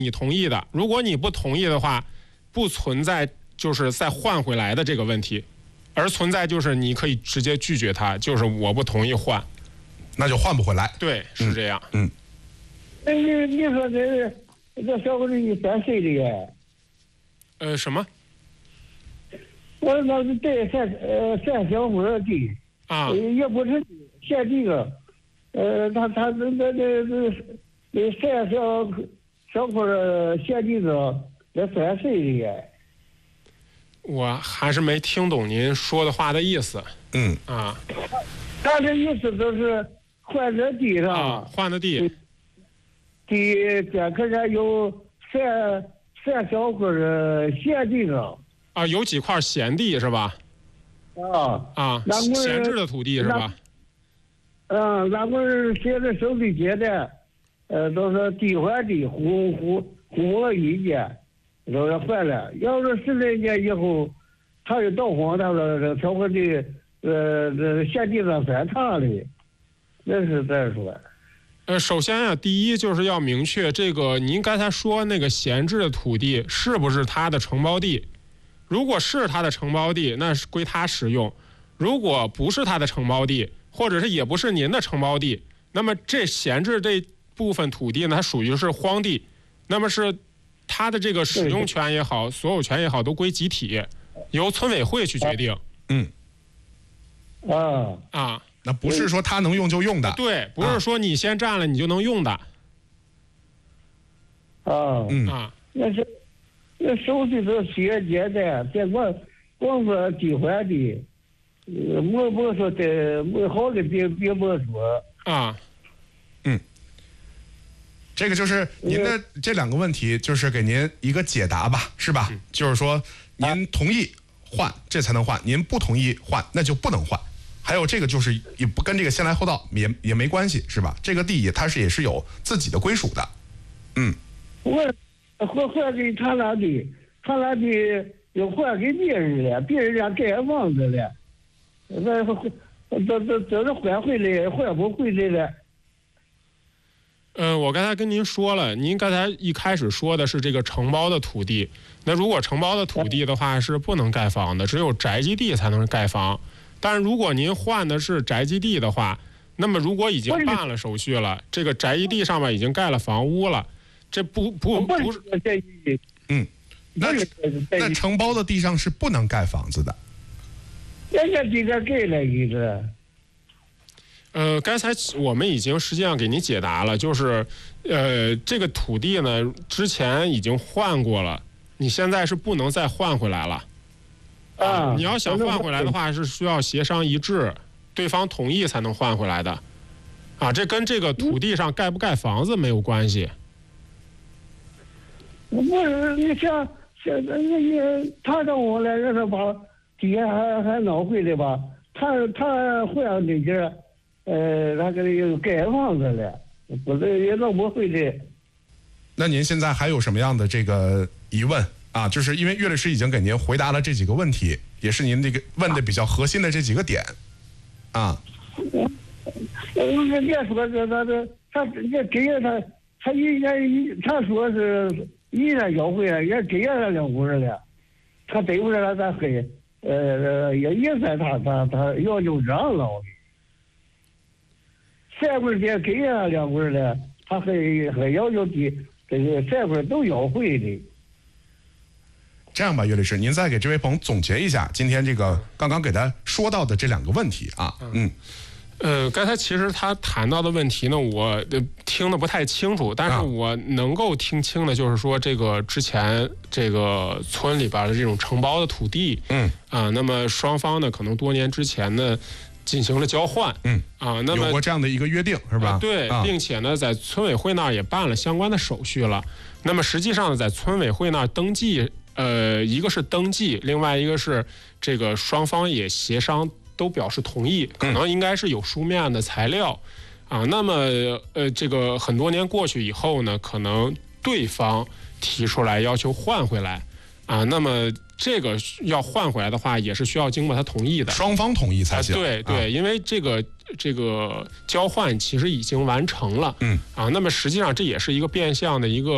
你同意的，如果你不同意的话，不存在就是再换回来的这个问题，而存在就是你可以直接拒绝他，就是我不同意换， 那就换不回来。 对，是这样。 那你说这小伙子你3岁的耶？ 什么？ 我那是这3小伙的地啊， 也不是县地了，他那3小伙的县地子那3岁的耶。 我还是没听懂您说的话的意思。 他的意思就是换这地上， 换的地这可是有3小伙的县地上。 有几块闲地是吧？闲置的土地是吧？ 咱们现在手里接的，都是地换地，呼了1年，都是换了。要是10来年以后，他又到黄，他说这小伙地，这县地上算他的，那是这说。 首先第一就是要明确这个，您刚才说那个闲置的土地是不是他的承包地？如果是他的承包地，那是归他使用；如果不是他的承包地，或者是也不是您的承包地，那么这闲置这部分土地呢，它属于是荒地，那么是他的这个使用权也好，所有权也好，都归集体，由村委会去决定。 那不是说他能用就用的。 对，不是说你先占了你就能用的。 那手续都写简单，别光说地换地，莫说这好的别莫说。 这个就是您的这2个问题，就是给您一个解答吧，是吧？就是说您同意换，这才能换；您不同意换，那就不能换。还有这个就是也不跟这个先来后到也没关系，是吧？这个地它也是有自己的归属的。 换给他那地又换给别人了，别人家盖房子了，这是换回来，换不回来了。 我刚才跟您说了，您刚才一开始说的是这个承包的土地，那如果承包的土地的话是不能盖房的，只有宅基地才能盖房。但是如果您换的是宅基地的话，那么如果已经办了手续了，这个宅基地上面已经盖了房屋了，这不是。 那承包的地上是不能盖房子的。 人家地上盖了一个。 刚才我们已经实际上给您解答了，就是这个土地呢之前已经换过了，你现在是不能再换回来了。你要想换回来的话，是需要协商一致，对方同意才能换回来的。这跟这个土地上盖不盖房子没有关系。 不是，你像他让我来让他把地还闹回来吧，他换那地儿，他给他盖房子了，不是也弄不回来。 那您现在还有什么样的这个疑问？就是因为岳律师已经给您回答了这几个问题，也是您这个问的比较核心的这几个点。 人家说他也给了他他说是一年要回来，也给了250了，他对不上咱黑，也算他要求账了。3块钱给了250了，他还要求的这个3块都要回的。 这样吧，岳律师，您再给这位朋友总结一下今天这个刚刚给他说到的这2个问题啊。 刚才其实他谈到的问题呢，我听得不太清楚，但是我能够听清的就是说，这个之前这个村里边的这种承包的土地，那么双方呢可能多年之前呢进行了交换，那么有过这样的一个约定是吧？ 对，并且呢在村委会那儿也办了相关的手续了。那么实际上呢，在村委会那儿登记，一个是登记，另外一个是这个双方也协商。都表示同意，可能应该是有书面的材料，那么这个很多年过去以后呢，可能对方提出来要求换回来，那么这个要换回来的话，也是需要经过他同意的， 双方同意才行。 对，因为这个交换其实已经完成了，那么实际上这也是一个变相的一个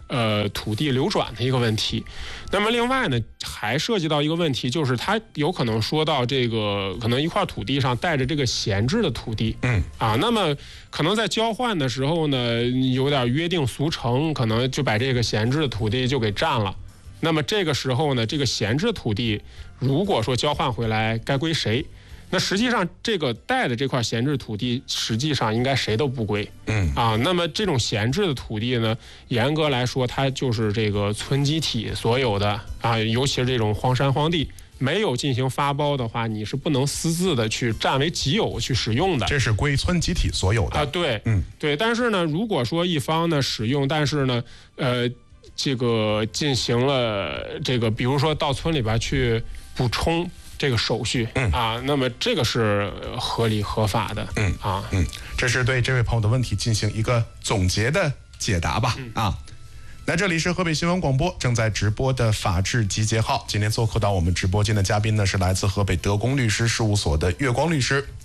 土地流转的一个问题。那么另外呢，还涉及到一个问题，就是它有可能说到这个可能一块土地上带着这个闲置的土地，那么可能在交换的时候呢，有点约定俗成，可能就把这个闲置的土地就给占了。那么这个时候呢，这个闲置土地如果说交换回来该归谁？那实际上这个带的这块闲置土地，实际上应该谁都不归。那么这种闲置的土地呢，严格来说，它就是这个村集体所有的尤其是这种荒山荒地，没有进行发包的话，你是不能私自的去占为己有去使用的。 这是归村集体所有的对，对。但是呢，如果说一方呢使用，但是呢，这个进行了这个，比如说到村里边去补充这个手续那么这个是合理合法的。 这是对这位朋友的问题进行一个总结的解答吧。那这里是河北新闻广播正在直播的法治集结号，今天做客到我们直播间的嘉宾呢是来自河北德公律师事务所的月光律师。